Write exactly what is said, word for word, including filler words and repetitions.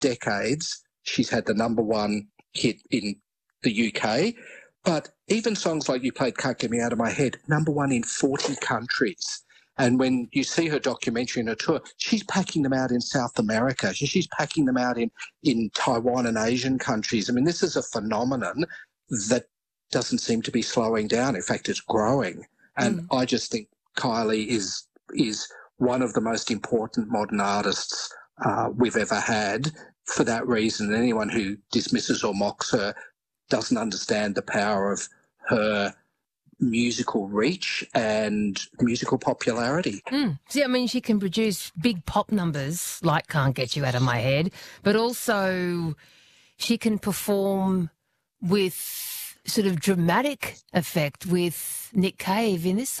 decades, she's had the number one hit in the U K. But even songs like You Played Can't Get Me Out of My Head, number one in forty countries. And when you see her documentary and her tour, she's packing them out in South America. She's packing them out in, in Taiwan and Asian countries. I mean, this is a phenomenon that doesn't seem to be slowing down. In fact, it's growing. And Mm. I just think Kylie is is one of the most important modern artists uh, we've ever had for that reason. Anyone who dismisses or mocks her doesn't understand the power of her musical reach and musical popularity. Mm. See, I mean, she can produce big pop numbers like Can't Get You Out of My Head, but also she can perform with sort of dramatic effect with Nick Cave in this song.